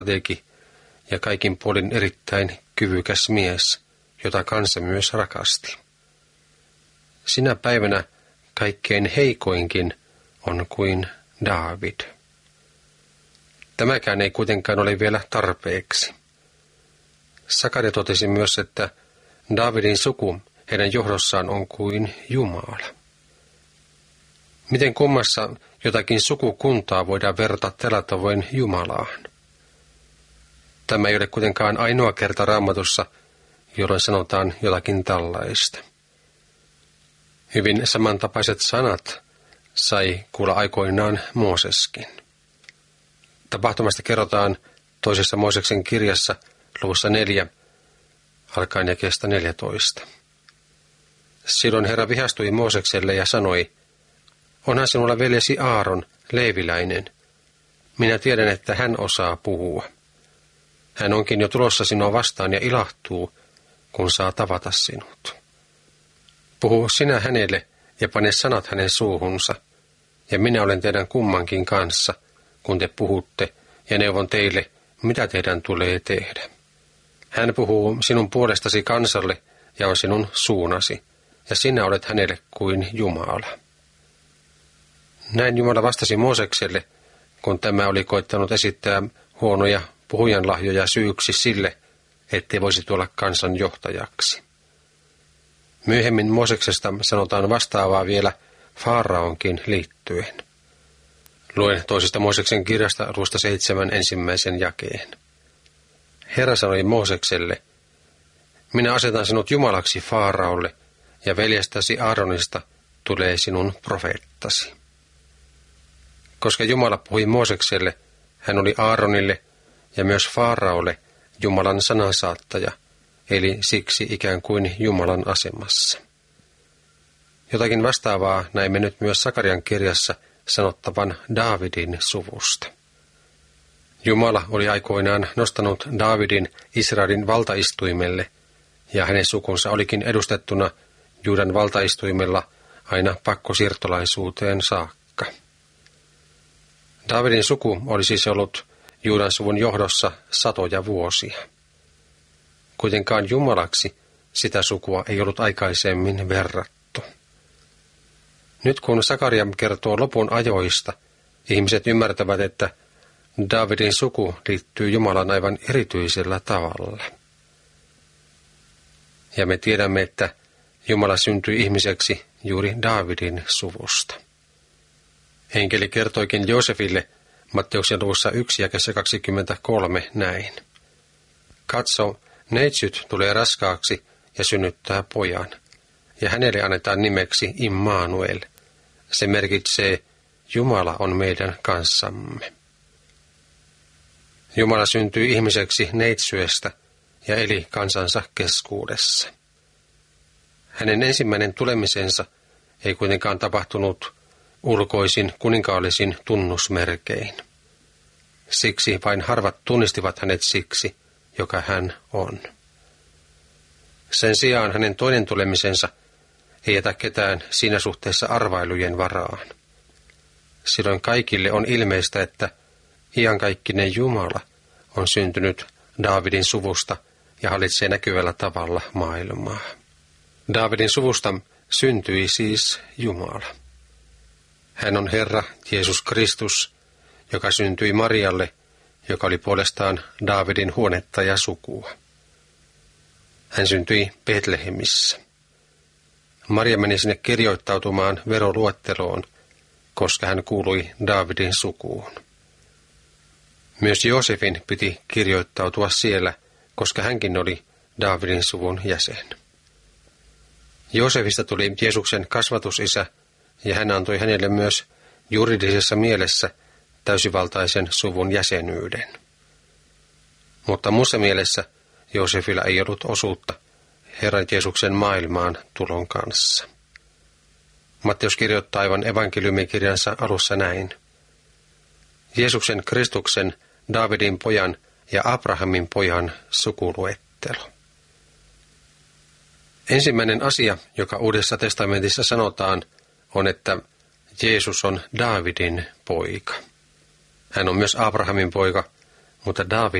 strategi ja kaikin puolin erittäin kyvykäs mies, jota kansa myös rakasti. Sinä päivänä kaikkein heikoinkin on kuin Daavid. Tämäkään ei kuitenkaan ole vielä tarpeeksi. Sakaria totesi myös, että Daavidin suku heidän johdossaan on kuin Jumala. Miten kummassa jotakin sukukuntaa voidaan verrata tällä tavoin Jumalaan? Tämä ei ole kuitenkaan ainoa kerta Raamatussa, jolloin sanotaan jotakin tällaista. Hyvin samantapaiset sanat sai kuulla aikoinaan Mooseskin. Tapahtumasta kerrotaan toisessa Mooseksen kirjassa luvussa 4, alkaen jakeesta 14. Silloin Herra vihastui Moosekselle ja sanoi, onhan sinulla veljesi Aaron, leeviläinen. Minä tiedän, että hän osaa puhua. Hän onkin jo tulossa sinua vastaan ja ilahtuu, kun saa tavata sinut. Puhu sinä hänelle ja pane sanat hänen suuhunsa, ja minä olen teidän kummankin kanssa, kun te puhutte, ja neuvon teille, mitä teidän tulee tehdä. Hän puhuu sinun puolestasi kansalle ja on sinun suunasi, ja sinä olet hänelle kuin Jumala. Näin Jumala vastasi Moosekselle, kun tämä oli koittanut esittää huonoja puhujanlahjoja syyksi sille, ettei voisi tulla kansan johtajaksi. Myöhemmin Mooseksesta sanotaan vastaavaa vielä Faaraonkin liittyen. Luen toisesta Mooseksen kirjasta luvusta 7 ensimmäisen jakeen. Herra sanoi Moosekselle, minä asetan sinut jumalaksi Faaraolle, ja veljestäsi Aaronista tulee sinun profeettasi. Koska Jumala puhui Moosekselle, hän oli Aaronille ja myös Faaraolle Jumalan sanansaattaja, eli siksi ikään kuin Jumalan asemassa. Jotakin vastaavaa näimme nyt myös Sakarian kirjassa sanottavan Daavidin suvusta. Jumala oli aikoinaan nostanut Daavidin Israelin valtaistuimelle, ja hänen sukunsa olikin edustettuna Juudan valtaistuimella aina pakkosiirtolaisuuteen saakka. Daavidin suku oli siis ollut Juudan suvun johdossa satoja vuosia. Kuitenkaan Jumalaksi sitä sukua ei ollut aikaisemmin verrattu. Nyt kun Sakaria kertoo lopun ajoista, ihmiset ymmärtävät, että Daavidin suku liittyy Jumalan aivan erityisellä tavalla. Ja me tiedämme, että Jumala syntyi ihmiseksi juuri Daavidin suvusta. Enkeli kertoikin Joosefille Matteuksen luvussa 1 jakeessa 23 näin. Katso, neitsyt tulee raskaaksi ja synnyttää pojan, ja hänelle annetaan nimeksi Immanuel. Se merkitsee, Jumala on meidän kanssamme. Jumala syntyi ihmiseksi neitsyestä ja eli kansansa keskuudessa. Hänen ensimmäinen tulemisensa ei kuitenkaan tapahtunut ulkoisin kuninkaallisin tunnusmerkein. Siksi vain harvat tunnistivat hänet siksi, joka hän on. Sen sijaan hänen toinen tulemisensa ei jätä ketään siinä suhteessa arvailujen varaan. Silloin kaikille on ilmeistä, että iankaikkinen Jumala on syntynyt Daavidin suvusta ja hallitsee näkyvällä tavalla maailmaa. Daavidin suvusta syntyi siis Jumala. Hän on Herra Jeesus Kristus, joka syntyi Marialle, joka oli puolestaan Daavidin huonetta ja sukua. Hän syntyi Betlehemissä. Maria meni sinne kirjoittautumaan veroluetteloon, koska hän kuului Daavidin sukuun. Myös Joosefin piti kirjoittautua siellä, koska hänkin oli Daavidin suvun jäsen. Joosefista tuli Jeesuksen kasvatusisä, ja hän antoi hänelle myös juridisessa mielessä täysivaltaisen suvun jäsenyyden. Mutta muussa mielessä Joosefilla ei ollut osuutta Herran Jeesuksen maailmaan tulon kanssa. Matteus kirjoittaa aivan evankeliumikirjansa alussa näin. Jeesuksen Kristuksen, Daavidin pojan ja Abrahamin pojan sukuluettelo. Ensimmäinen asia, joka Uudessa testamentissa sanotaan, on, että Jeesus on Daavidin poika. Hän on myös Abrahamin poika, Mutta Daavid